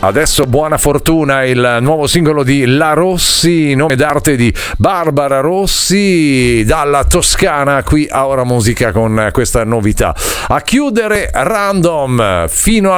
Adesso Buona Fortuna, il nuovo singolo di La Rossi, nome d'arte di Barbara Rossi, dalla Toscana qui a Ora Musica con questa novità. A chiudere Random fino